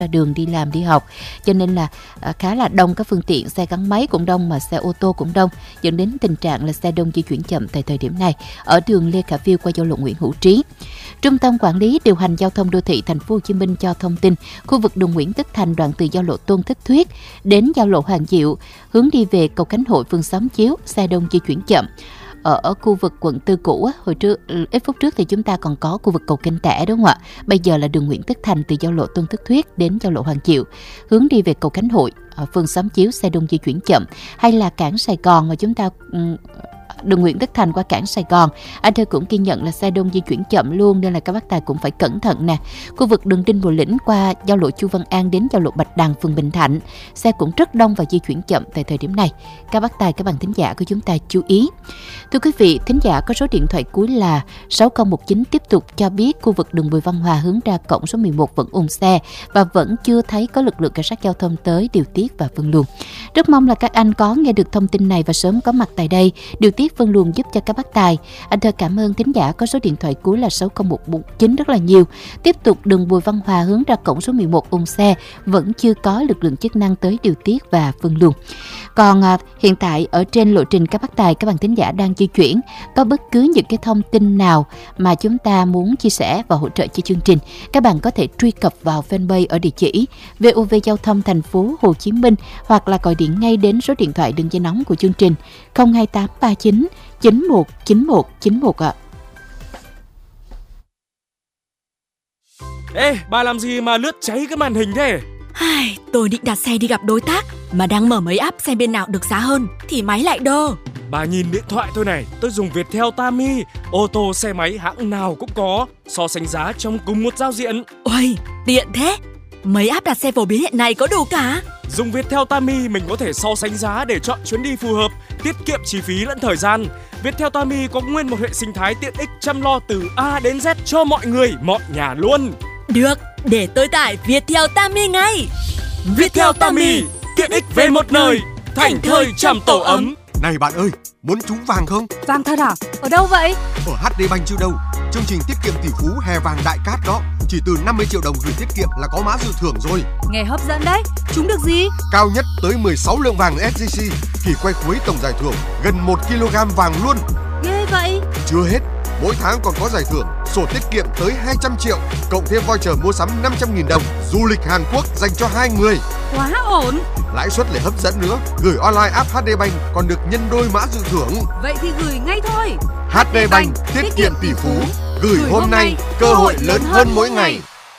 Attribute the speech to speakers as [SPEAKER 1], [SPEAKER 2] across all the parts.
[SPEAKER 1] ra đường đi làm đi học, cho nên là khá là đông các phương tiện, xe gắn máy cũng đông mà xe ô tô cũng đông, dẫn đến tình trạng là xe đông di chuyển chậm tại thời điểm này ở đường Lê Khả Phiêu qua giao lộ Nguyễn Hữu Trí. Trung tâm Quản lý điều hành giao thông đô thị Thành phố Hồ Chí Minh cho thông tin, khu vực đường Nguyễn Tất Thành đoạn từ giao lộ Tôn Thất Thuyết đến giao lộ Hoàng Diệu, hướng đi về cầu Khánh Hội, phường Xóm Chiếu, xe đông di chuyển chậm. Ở khu vực quận 4 cũ, hồi trước ít phút trước thì chúng ta còn có khu vực cầu Kênh Tẻ, đúng không ạ? Bây giờ là đường Nguyễn Tất Thành từ giao lộ Tôn Thất Thuyết đến giao lộ Hoàng Diệu, hướng đi về cầu Khánh Hội, ở phường Xóm Chiếu, xe đông di chuyển chậm. Hay là cảng Sài Gòn mà chúng ta đường Nguyễn Tất Thành qua cảng Sài Gòn, anh Thơ cũng ghi nhận là xe đông di chuyển chậm luôn, nên là các bác tài cũng phải cẩn thận nè. Khu vực đường Đinh Bộ Lĩnh qua giao lộ Chu Văn An đến giao lộ Bạch Đằng, phường Bình Thạnh, xe cũng rất đông và di chuyển chậm tại thời điểm này. Các bác tài, các bạn thính giả của chúng ta chú ý. Thưa quý vị, thính giả có số điện thoại cuối là 6019 tiếp tục cho biết khu vực đường Bùi Văn Hòa hướng ra cổng số 11 vẫn ùn xe và vẫn chưa thấy có lực lượng cảnh sát giao thông tới điều tiết và phân luồng. Rất mong là các anh có nghe được thông tin này và sớm có mặt tại đây điều tiết phân luồng giúp cho các bác tài. Anh Thơ cảm ơn thính giả có số điện thoại cuối là 60149 rất là nhiều. Tiếp tục đường Bùi Văn Hòa hướng ra cổng số 11 ùn xe, vẫn chưa có lực lượng chức năng tới điều tiết và phân luồng. Còn hiện tại ở trên lộ trình các bác tài, các bạn thính giả đang di chuyển, có bất cứ những cái thông tin nào mà chúng ta muốn chia sẻ và hỗ trợ cho chương trình, các bạn có thể truy cập vào fanpage ở địa chỉ VOV Giao thông Thành phố Hồ Chí Minh, hoặc là gọi điện ngay đến số điện thoại đường dây nóng của chương trình 02839 919191 ạ.
[SPEAKER 2] Ê, bà làm gì mà lướt cháy cái màn hình thế?
[SPEAKER 3] Tôi định đặt xe đi gặp đối tác, mà đang mở mấy app xem bên nào được giá hơn thì máy lại đơ.
[SPEAKER 2] Bà nhìn điện thoại tôi này, tôi dùng Viettel Tami, ô tô xe máy hãng nào cũng có, so sánh giá trong cùng một giao diện.
[SPEAKER 3] Ôi, tiện thế. Mấy app đặt xe phổ biến hiện nay có đủ cả.
[SPEAKER 2] Dùng Viettel Tami mình có thể so sánh giá để chọn chuyến đi phù hợp, tiết kiệm chi phí lẫn thời gian. Viettel Tami có nguyên một hệ sinh thái tiện ích chăm lo từ A đến Z cho mọi người, mọi nhà luôn.
[SPEAKER 3] Được, để tôi tải Viettel Tami ngay.
[SPEAKER 2] Viettel Tami, tiện ích về một nơi, thành thơi trăm tổ ấm.
[SPEAKER 4] Này bạn ơi, muốn trúng vàng không?
[SPEAKER 5] Vàng thật à? Ở đâu vậy?
[SPEAKER 4] Ở HD Bank chứ đâu. Chương trình tiết kiệm tỷ phú hè vàng đại cát đó. Chỉ từ 50 triệu đồng gửi tiết kiệm là có mã dự thưởng rồi.
[SPEAKER 5] Nghe hấp dẫn đấy. Trúng được gì?
[SPEAKER 4] Cao nhất tới 16 lượng vàng SJC. Kỳ quay cuối tổng giải thưởng gần 1 kg vàng luôn.
[SPEAKER 5] Ghê vậy.
[SPEAKER 4] Chưa hết, mỗi tháng còn có giải thưởng sổ tiết kiệm tới 200 triệu, cộng thêm voucher mua sắm 500.000 đồng, du lịch Hàn Quốc dành cho 2 người.
[SPEAKER 5] Quá ổn.
[SPEAKER 4] Lãi suất lại hấp dẫn nữa, gửi online app HD Bank còn được nhân đôi mã dự thưởng.
[SPEAKER 5] Vậy thì gửi ngay thôi.
[SPEAKER 4] HD Bank, tiết kiệm tỷ phú, gửi hôm nay, cơ hội lớn hơn mỗi ngày.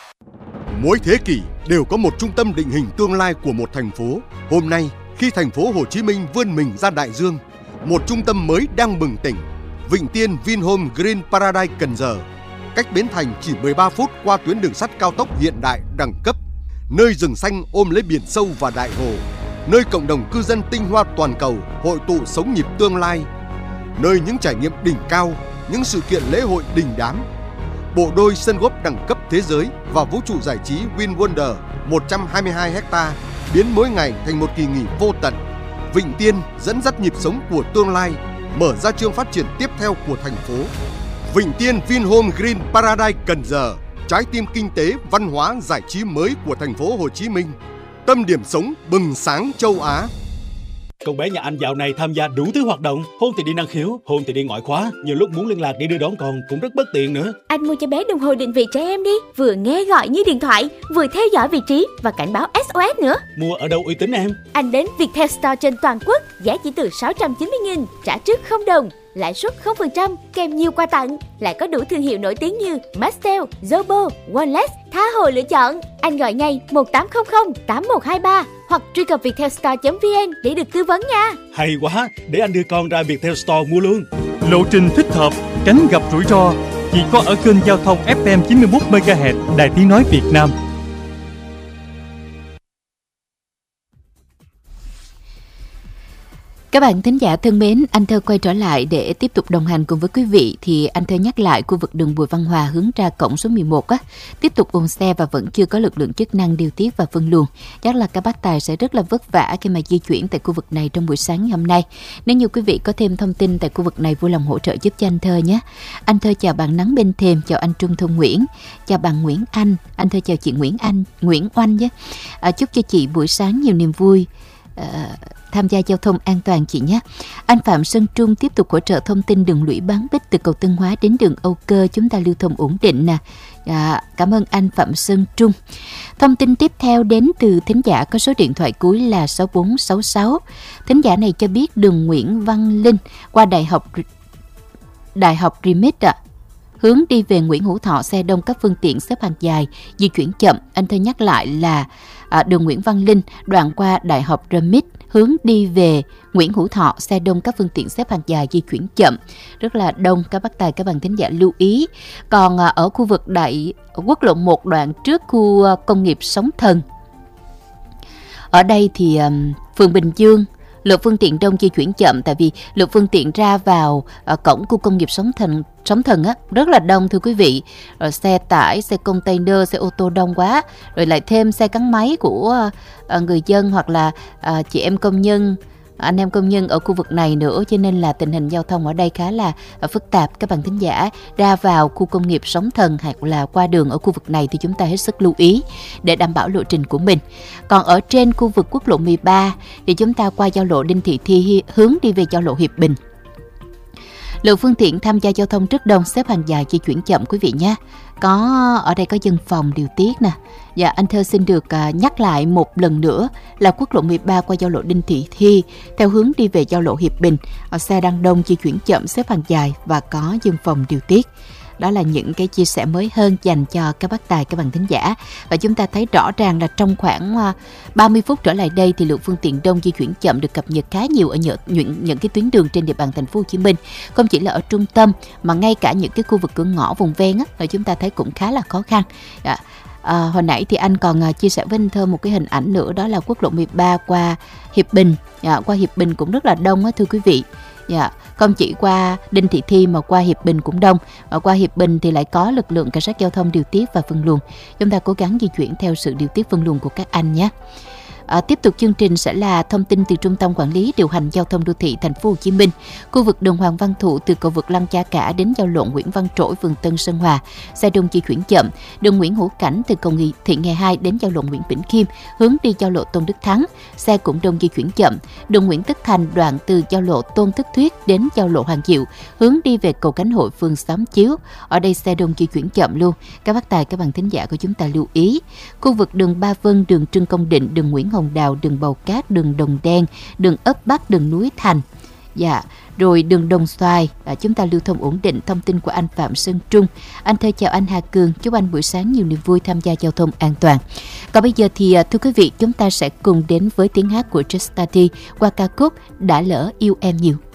[SPEAKER 4] Mỗi thế kỷ đều có một trung tâm định hình tương lai của một thành phố. Hôm nay, khi thành phố Hồ Chí Minh vươn mình ra đại dương, một trung tâm mới đang bừng tỉnh. Vịnh Tiên Vinhome Green Paradise Cần Giờ, cách Bến Thành chỉ 13 phút qua tuyến đường sắt cao tốc hiện đại đẳng cấp, nơi rừng xanh ôm lấy biển sâu và đại hồ, nơi cộng đồng cư dân tinh hoa toàn cầu hội tụ sống nhịp tương lai, nơi những trải nghiệm đỉnh cao, những sự kiện lễ hội đình đám, bộ đôi sân golf đẳng cấp thế giới và vũ trụ giải trí Win Wonder 122 ha biến mỗi ngày thành một kỳ nghỉ vô tận. Vịnh Tiên dẫn dắt nhịp sống của tương lai, mở ra chương phát triển tiếp theo của thành phố. Vịnh Tiên Vinhome Green Paradise Cần Giờ, trái tim kinh tế, văn hóa, giải trí mới của thành phố Hồ Chí Minh, tâm điểm sống bừng sáng châu Á.
[SPEAKER 6] Con bé nhà anh dạo này tham gia đủ thứ hoạt động, hôn thì đi năng khiếu, hôn thì đi ngoại khóa, nhiều lúc muốn liên lạc để đưa đón con cũng rất bất tiện nữa.
[SPEAKER 7] Anh mua cho bé đồng hồ định vị trẻ em đi, vừa nghe gọi như điện thoại, vừa theo dõi vị trí và cảnh báo SOS nữa.
[SPEAKER 6] Mua ở đâu uy tín em?
[SPEAKER 7] Anh đến Viettel Store trên toàn quốc, giá chỉ từ 690.000, trả trước 0 đồng, lãi suất 0%, kèm nhiều quà tặng, lại có đủ thương hiệu nổi tiếng như Mastel, Zobo, Wireless, tha hồ lựa chọn. Anh gọi ngay 1800 8123 hoặc truy cập viettelstore.vn để được tư vấn nha.
[SPEAKER 6] Hay quá, để anh đưa con ra Viettel Store mua luôn.
[SPEAKER 8] Lộ trình thích hợp, tránh gặp rủi ro, chỉ có ở kênh giao thông FM 91 MHz Đài Tiếng nói Việt Nam.
[SPEAKER 1] Các bạn thính giả thân mến, anh Thơ quay trở lại để tiếp tục đồng hành cùng với quý vị. Thì anh Thơ nhắc lại khu vực đường Bùi Văn Hòa hướng ra cổng số 11 tiếp tục ùn xe và vẫn chưa có lực lượng chức năng điều tiết và phân luồng. Chắc là các bác tài sẽ rất là vất vả khi mà di chuyển tại khu vực này trong buổi sáng ngày hôm nay. Nếu như quý vị có thêm thông tin tại khu vực này, vui lòng hỗ trợ giúp cho anh Thơ nhé. Anh Thơ chào bạn Nắng Bên Thềm, chào anh Trung Thông Nguyễn, chào bạn Nguyễn Anh. Anh Thơ chào chị Nguyễn Oanh nhé. Chúc cho chị buổi sáng nhiều niềm vui, tham gia giao thông an toàn chị nhé. Anh Phạm Sơn Trung tiếp tục hỗ trợ thông tin đường lũy Bán Bích từ cầu Tân Hóa đến đường Âu Cơ, chúng ta lưu thông ổn định nè. Cảm ơn anh Phạm Sơn Trung. Thông tin tiếp theo đến từ thính giả có số điện thoại cuối là 6466. Thính giả này cho biết đường Nguyễn Văn Linh qua Đại học Remit hướng đi về Nguyễn Hữu Thọ xe đông, các phương tiện xếp hàng dài, di chuyển chậm. Anh Thơ nhắc lại là đường Nguyễn Văn Linh đoạn qua Đại học Remit hướng đi về Nguyễn Hữu Thọ xe đông, các phương tiện xếp hàng dài, di chuyển chậm, rất là đông. Các bác tài, các bạn thính giả lưu ý. Còn ở khu vực quốc lộ 1 đoạn trước khu công nghiệp Sóng Thần, ở đây thì phường Bình Dương lượng phương tiện đông, di chuyển chậm, tại vì lượng phương tiện ra vào cổng khu công nghiệp Sóng Thần rất là đông thưa quý vị. Rồi xe tải, xe container, xe ô tô đông quá, rồi lại thêm xe gắn máy của người dân hoặc là chị em công nhân, anh em công nhân ở khu vực này nữa, cho nên là tình hình giao thông ở đây khá là phức tạp. Các bạn thính giả ra vào khu công nghiệp Sóng Thần hoặc là qua đường ở khu vực này thì chúng ta hết sức lưu ý để đảm bảo lộ trình của mình. Còn ở trên khu vực quốc lộ 13 thì chúng ta qua giao lộ Đinh Thị Thi hướng đi về giao lộ Hiệp Bình. Lượng phương tiện tham gia giao thông rất đông, xếp hàng dài, di chuyển chậm quý vị nhé. Ở đây có dân phòng điều tiết nè. Dạ, anh Thơ xin được nhắc lại một lần nữa là quốc lộ 13 qua giao lộ Đinh Thị Thi theo hướng đi về giao lộ Hiệp Bình. Xe đang đông, di chuyển chậm, xếp hàng dài và có dân phòng điều tiết. Đó là những cái chia sẻ mới hơn dành cho các bác tài, các bạn thính giả. Và chúng ta thấy rõ ràng là trong khoảng 30 phút trở lại đây thì lượng phương tiện đông, di chuyển chậm được cập nhật khá nhiều ở những cái tuyến đường trên địa bàn thành phố Hồ Chí Minh. Không chỉ là ở trung tâm mà ngay cả những cái khu vực cửa ngõ vùng ven rồi chúng ta thấy cũng khá là khó khăn. Hồi nãy thì anh còn chia sẻ với anh Thơ một cái hình ảnh nữa, đó là quốc lộ 13 qua Hiệp Bình. Qua Hiệp Bình cũng rất là đông thưa quý vị. Không chỉ qua Đinh Thị Thi mà qua Hiệp Bình cũng đông. Và qua Hiệp Bình thì lại có lực lượng cảnh sát giao thông điều tiết và phân luồng. Chúng ta cố gắng di chuyển theo sự điều tiết phân luồng của các anh nhé. Tiếp tục chương trình sẽ là thông tin từ Trung tâm Quản lý Điều hành Giao thông Đô thị Thành phố Hồ Chí Minh. Khu vực đường Hoàng Văn Thụ từ cầu vượt Lăng Cha Cả đến giao lộ Nguyễn Văn Trỗi, phường Tân Sơn Hòa, xe đông di chuyển chậm. Đường Nguyễn Hữu Cảnh từ cầu Thị Nghè 2 đến giao lộ Nguyễn Bỉnh Khiêm hướng đi giao lộ Tôn Đức Thắng, xe cũng đông di chuyển chậm. Đường Nguyễn Tất Thành đoạn từ giao lộ Tôn Thức Thuyết đến giao lộ Hoàng Diệu hướng đi về cầu Cánh Hội, phường Xóm Chiếu. Ở đây xe đông di chuyển chậm luôn. Các bác tài, các bạn thính giả của chúng ta lưu ý. Khu vực đường Ba Vân, đường Trương Công Định, đường Nguyễn Hồng Đào, đường Bầu Cát, đường Đồng Đen, đường Ấp Bắc, đường Núi Thành, rồi đường Đồng Xoài, chúng ta lưu thông ổn định. Thông tin của anh Phạm Sơn Trung. Anh Thơ chào anh Hà Cường, chúc anh buổi sáng nhiều niềm vui, tham gia giao thông an toàn. Còn bây giờ thì thưa quý vị, chúng ta sẽ cùng đến với tiếng hát của Just Study qua ca khúc Đã Lỡ Yêu Em Nhiều.